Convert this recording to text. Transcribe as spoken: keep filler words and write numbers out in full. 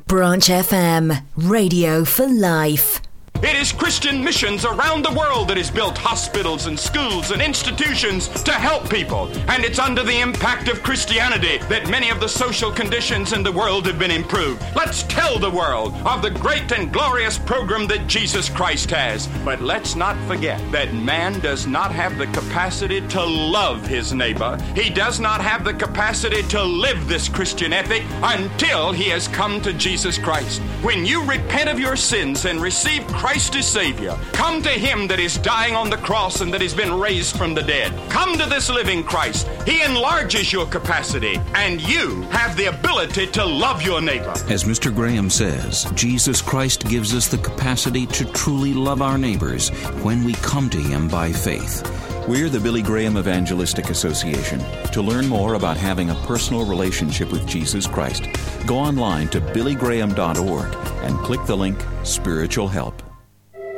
Branch F M, radio for life. It is Christian missions around the world that has built hospitals and schools and institutions to help people. And it's under the impact of Christianity that many of the social conditions in the world have been improved. Let's tell the world of the great and glorious program that Jesus Christ has. But let's not forget that man does not have the capacity to love his neighbor. He does not have the capacity to live this Christian ethic until he has come to Jesus Christ. When you repent of your sins and receive Christ Christ is Savior, come to Him that is dying on the cross and that has been raised from the dead. Come to this living Christ. He enlarges your capacity, and you have the ability to love your neighbor. As Mister Graham says, Jesus Christ gives us the capacity to truly love our neighbors when we come to Him by faith. We're the Billy Graham Evangelistic Association. To learn more about having a personal relationship with Jesus Christ, go online to billy graham dot org and click the link Spiritual Help.